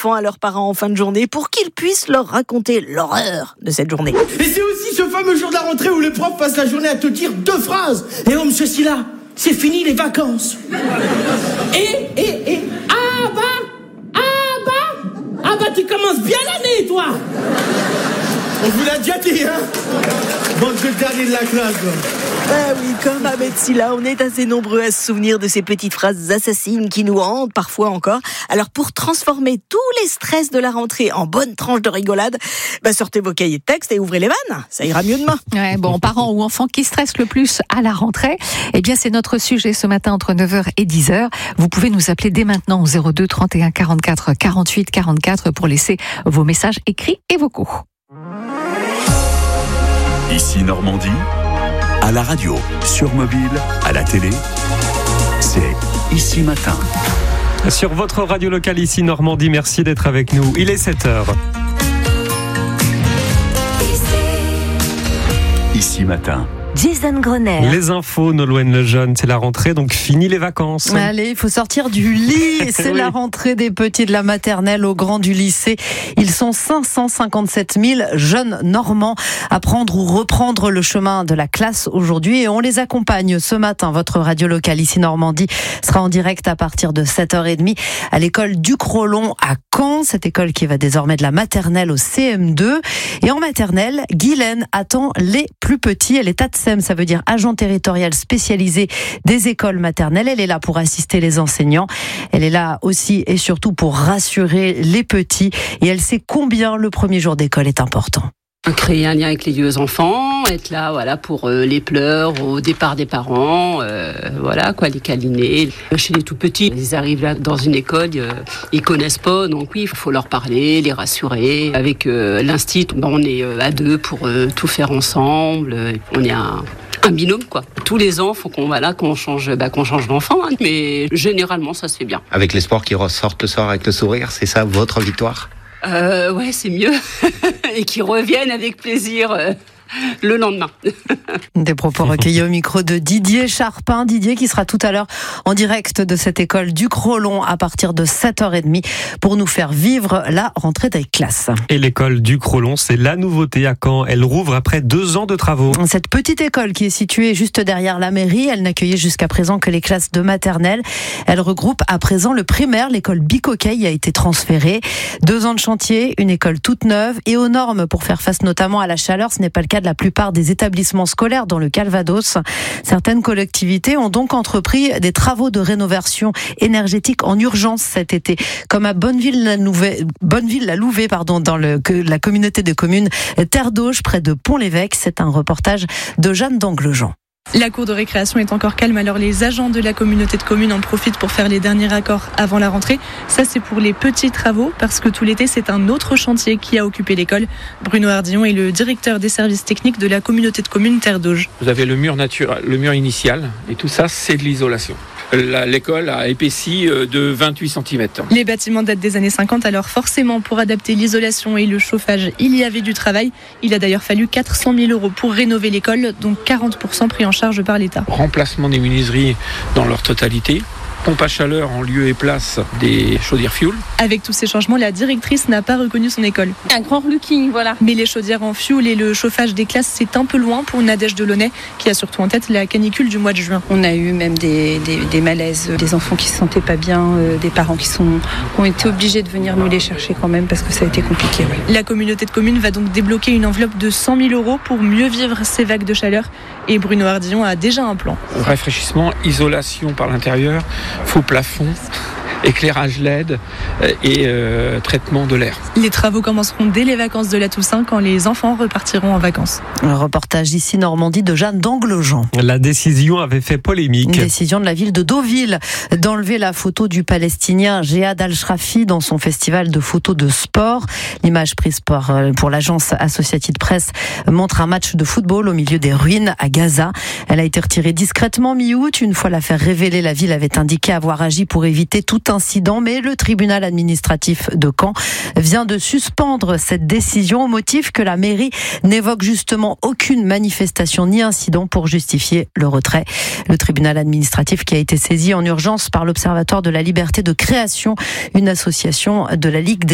enfants à leurs parents en fin de journée pour qu'ils puissent leur raconter l'horreur de cette journée. Et c'est aussi ce fameux jour de la rentrée où les profs passent la journée à te dire 2 phrases. Et oh, monsieur Silla, c'est fini les vacances. Ah bah tu commences bien l'année, toi. On vous l'a déjà dit, hein. Bon, je suis le dernier de la classe, quoi. Ah oui, comme Ahmed Silla, on est assez nombreux à se souvenir de ces petites phrases assassines qui nous hantent parfois encore. Alors pour transformer tous les stress de la rentrée en bonne tranche de rigolade, sortez vos cahiers de texte et ouvrez les vannes, ça ira mieux demain. Ouais, bon, parents ou enfants qui stressent le plus à la rentrée, eh bien c'est notre sujet ce matin entre 9h et 10h. Vous pouvez nous appeler dès maintenant au 02 31 44 48 44 pour laisser vos messages écrits et vocaux. Ici Normandie, à la radio, sur mobile, à la télé, c'est Ici Matin. Sur votre radio locale ici Normandie, merci d'être avec nous. Il est 7h. Ici Matin. Jason Grener. Les infos, Nolwenn Lejeune, c'est la rentrée, donc fini les vacances. Allez, il faut sortir du lit. C'est Oui. La rentrée des petits de la maternelle au grand du lycée. Ils sont 557 000 jeunes normands à prendre ou reprendre le chemin de la classe aujourd'hui et on les accompagne ce matin. Votre radio locale ici Normandie sera en direct à partir de 7h30 à l'école du Crolon à Caen. Cette école qui va désormais de la maternelle au CM2. Et en maternelle, Guylaine attend les plus petits. Elle est ATSEM, ça veut dire agent territorial spécialisé des écoles maternelles. Elle est là pour assister les enseignants. Elle est là aussi et surtout pour rassurer les petits. Et elle sait combien le premier jour d'école est important. Créer un lien avec les vieux enfants, être là, voilà, pour les pleurs au départ des parents, voilà, quoi, les câliner. Chez les tout petits, ils arrivent là dans une école, ils connaissent pas, donc oui, il faut leur parler, les rassurer. Avec l'instit, on est à 2 pour tout faire ensemble. On est un binôme, quoi. Tous les ans, faut qu'on change d'enfant, hein, mais généralement, ça se fait bien. Avec l'espoir qu'ils ressortent le soir avec le sourire, c'est ça votre victoire ? Ouais, c'est mieux. Et qu'ils reviennent avec plaisir le lendemain. Des propos recueillis au micro de Didier Charpin. Didier qui sera tout à l'heure en direct de cette école du Crolon à partir de 7h30 pour nous faire vivre la rentrée des classes. Et l'école du Crolon, c'est la nouveauté à Caen. Elle rouvre après 2 ans de travaux. Cette petite école qui est située juste derrière la mairie, elle n'accueillait jusqu'à présent que les classes de maternelle. Elle regroupe à présent le primaire. L'école Bicoquet y a été transférée. 2 ans de chantier, une école toute neuve et aux normes pour faire face notamment à la chaleur. Ce n'est pas le cas de la plupart des établissements scolaires dans le Calvados. Certaines collectivités ont donc entrepris des travaux de rénovation énergétique en urgence cet été, comme à Bonneville-la-Louvet, dans la communauté de communes Terre d'Auge, près de Pont-l'Évêque. C'est un reportage de Jeanne d'Anglejean. La cour de récréation est encore calme, alors les agents de la communauté de communes en profitent pour faire les derniers raccords avant la rentrée. Ça, c'est pour les petits travaux, parce que tout l'été, c'est un autre chantier qui a occupé l'école. Bruno Hardillon est le directeur des services techniques de la communauté de communes Terre d'Auge. Vous avez le mur naturel, le mur initial, et tout ça, c'est de l'isolation. L'école a épaissi de 28 cm. Les bâtiments datent des années 50, alors forcément, pour adapter l'isolation et le chauffage, il y avait du travail. Il a d'ailleurs fallu 400 000 € pour rénover l'école, dont 40% pris en charge par l'État. Remplacement des menuiseries dans leur totalité. Pompe à chaleur en lieu et place des chaudières fuel. Avec tous ces changements, la directrice n'a pas reconnu son école. Un grand relooking, voilà. Mais les chaudières en fuel et le chauffage des classes, c'est un peu loin pour Nadège Delaunay, qui a surtout en tête la canicule du mois de juin. On a eu même des malaises, des enfants qui se sentaient pas bien, des parents qui ont été obligés de venir nous les chercher quand même parce que ça a été compliqué. Oui. La communauté de communes va donc débloquer une enveloppe de 100 000 € pour mieux vivre ces vagues de chaleur. Et Bruno Hardillon a déjà un plan. Rafraîchissement, isolation par l'intérieur, faux plafond, éclairage LED et traitement de l'air. Les travaux commenceront dès les vacances de la Toussaint quand les enfants repartiront en vacances. Un reportage ici Normandie de Jeanne d'Anglejean. La décision avait fait polémique. Une décision de la ville de Deauville d'enlever la photo du Palestinien Jehad Al-Shrafi dans son festival de photos de sport. L'image prise pour l'agence Associated Press montre un match de football au milieu des ruines à Gaza. Elle a été retirée discrètement mi-août. Une fois l'affaire révélée, la ville avait indiqué avoir agi pour éviter tout incident, mais le tribunal administratif de Caen vient de suspendre cette décision au motif que la mairie n'évoque justement aucune manifestation ni incident pour justifier le retrait. Le tribunal administratif qui a été saisi en urgence par l'Observatoire de la liberté de création, une association de la Ligue des